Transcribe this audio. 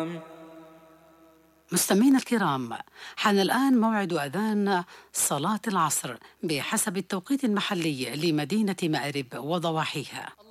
مستمعينا الكرام، حان الآن موعد أذان صلاة العصر بحسب التوقيت المحلي لمدينة مأرب وضواحيها.